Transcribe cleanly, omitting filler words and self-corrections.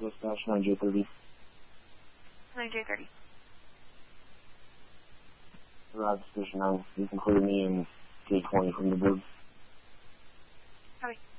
Dispatch 9J30. 9J30. Arrived at Station 9. You can clear me and K20 from the board. Copy.